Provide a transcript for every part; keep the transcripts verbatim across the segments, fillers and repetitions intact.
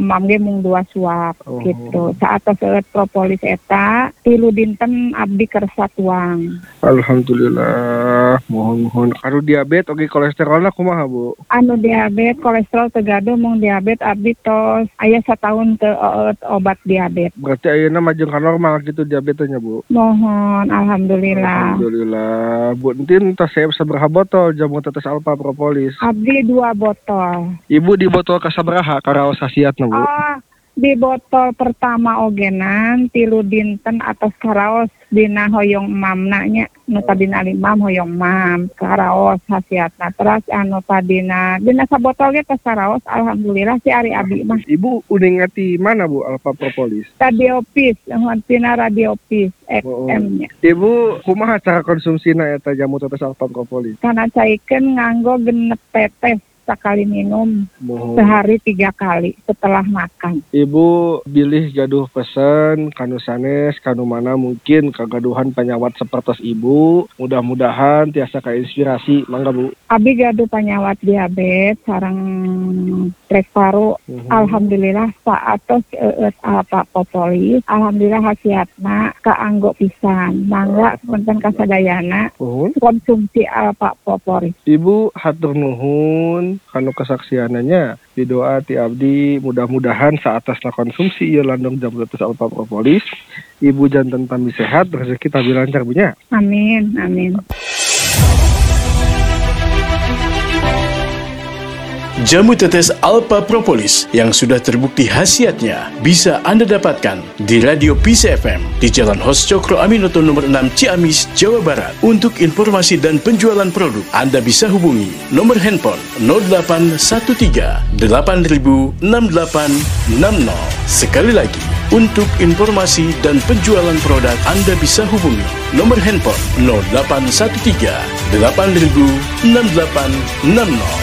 mamam ge mung dua suap Oh. gitu. Saat seueur propolis eta tilu dinten abdi kersa tuang. Alhamdulillah, mohon-mohon. Karo diabetes oge kolesterolna kumaha, Bu? Anu diabetes kolesterol teu gaduh mung diabetes abdi tos aya satahun teu eueut obat diabetes. Berarti ayeuna mah jeung ka normal gitu diabetesnya, Bu. Mohon alhamdulillah. Alhamdulillah. Bu, entin tos saya sabaraha botol jamu tetes Alpha Propolis? Abdi dua botol. Ibu di botol kasabaraha karaos khasiatna, Bu? Oh, di botol pertama ogenan tilu dinten atas karaos dina hoyong mamna nya nu tadina limam hoyong mam karaos khasiatna. Terus anu tadina dina sabotol ge tos karaos alhamdulillah si ari abi mah. Ibu udah ngati mana, Bu, Alpha Propolis? Radiopis, tina Radiopis X M nya. Ibu kumaha cara konsumsina eta jamu tetes Alpha Propolis? Kana caikeun nganggo genep tetes sekali minum Mohon. sehari tiga kali setelah makan. Ibu bilih gaduh pesen kanu sanes kanu mana mungkin kagaduhan penyawat sepertos ibu. Mudah-mudahan tiasa kainspirasi. Mangga, Bu. Abi gaduh penyawat diabetes sareng trek paru. Mhm. Alhamdulillah saatos eueut Alpha Propolis. Alhamdulillah khasiatna kaanggo pisan. Mangga punten kasadayana Mohon. konsumsi Alpha Propolis. Ibu hatur nuhun kanu kesaksiananya di doa ti abdi mudah-mudahan saatasna konsumsi ieu landong jamu tetes Alpha Propolis ibu janten tambi sehat rezeki tambi lancar punya. Amin, amin. Jamu tetes Alpha Propolis yang sudah terbukti khasiatnya bisa Anda dapatkan di Radio Peace F M di Jalan Hos Cokro Aminoto nomor enam Ciamis, Jawa Barat. Untuk informasi dan penjualan produk, Anda bisa hubungi nomor handphone nol delapan satu tiga delapan nol enam delapan enam nol. Sekali lagi, untuk informasi dan penjualan produk, Anda bisa hubungi nomor handphone nol delapan satu tiga delapan nol enam delapan enam nol.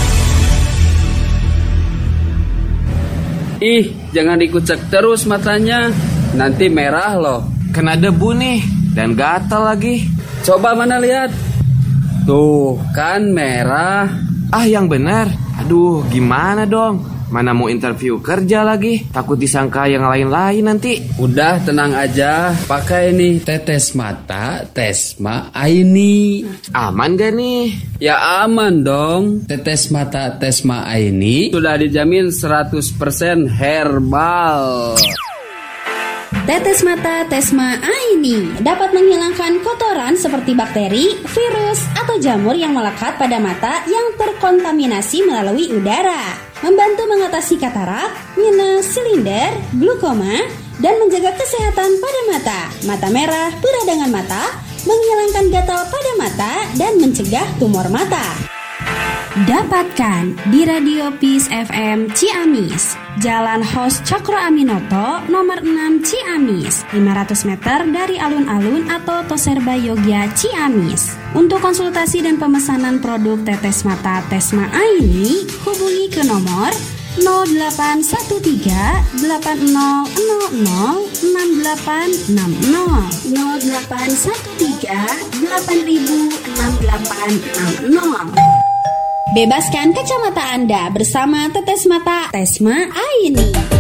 Ih, jangan dikucek terus matanya. Nanti merah loh. Kena debu nih, dan gatal lagi. Coba mana lihat. Tuh, kan merah. Ah, yang benar. Aduh, gimana dong? Mana mau interview kerja lagi? Takut disangka yang lain-lain nanti. Udah, tenang aja. Pakai nih tetes mata Tesma Aini. Aman gak nih? Ya aman dong. Tetes mata Tesma Aini sudah dijamin seratus persen herbal. Tetes mata Tesma Aini dapat menghilangkan kotoran seperti bakteri, virus, atau jamur yang melekat pada mata yang terkontaminasi melalui udara. Membantu mengatasi katarak, minus, silinder, glukoma, dan menjaga kesehatan pada mata, mata merah, peradangan mata, menghilangkan gatal pada mata, dan mencegah tumor mata. Dapatkan di Radio Peace F M Ciamis, Jalan Hos Cokro Aminoto nomor enam Ciamis, lima ratus meter dari alun-alun atau Toserba Yogya Ciamis. Untuk konsultasi dan pemesanan produk tetes mata Tesma Aini, hubungi ke nomor nol delapan satu tiga delapan nol nol nol enam delapan enam nol nol delapan satu tiga delapan enam delapan enam nol. Bebaskan kacamata Anda bersama tetes mata Tesma Aini.